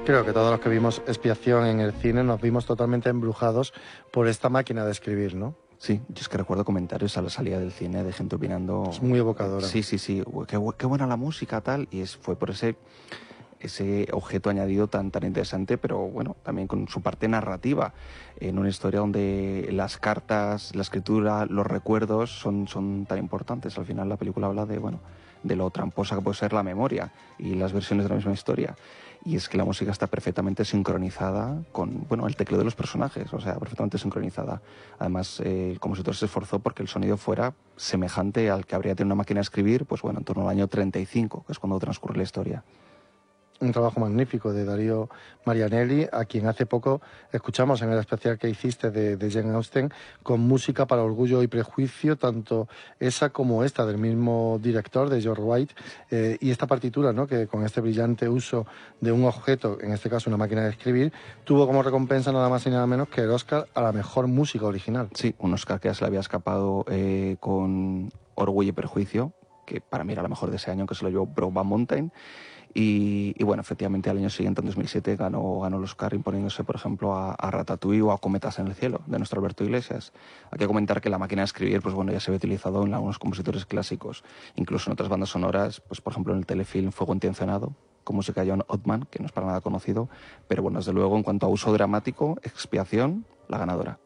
Creo que todos los que vimos Expiación en el cine nos vimos totalmente embrujados por esta máquina de escribir, ¿no? Sí, yo es que recuerdo comentarios a la salida del cine de gente opinando... Es muy evocadora. Sí, qué buena la música, tal, y fue por ese objeto añadido tan interesante, pero bueno, también con su parte narrativa, en una historia donde las cartas, la escritura, los recuerdos son tan importantes. Al final la película habla de lo tramposa que puede ser la memoria y las versiones de la misma historia. Y es que la música está perfectamente sincronizada con, el tecleo de los personajes, o sea, perfectamente sincronizada. Además, el compositor se esforzó porque el sonido fuera semejante al que habría tenido una máquina de escribir, en torno al año 35, que es cuando transcurre la historia. Un trabajo magnífico de Darío Marianelli, a quien hace poco escuchamos en el especial que hiciste de Jane Austen, con música para Orgullo y Prejuicio, tanto esa como esta del mismo director, de George White, y esta partitura, ¿no?, que con este brillante uso de un objeto, en este caso una máquina de escribir, tuvo como recompensa nada más y nada menos que el Oscar a la mejor música original. Sí, un Oscar que ya se le había escapado con Orgullo y Prejuicio, que para mí era la mejor de ese año, que se lo llevó Brokeback Mountain. Y efectivamente al año siguiente, en 2007, ganó el Oscar imponiéndose, por ejemplo, a Ratatouille o a Cometas en el cielo, de nuestro Alberto Iglesias. Hay que comentar que la máquina de escribir, ya se había utilizado en algunos compositores clásicos, incluso en otras bandas sonoras, por ejemplo, en el telefilm Fuego Intencionado, con música de John Ottman, que no es para nada conocido, pero desde luego, en cuanto a uso dramático, Expiación, la ganadora.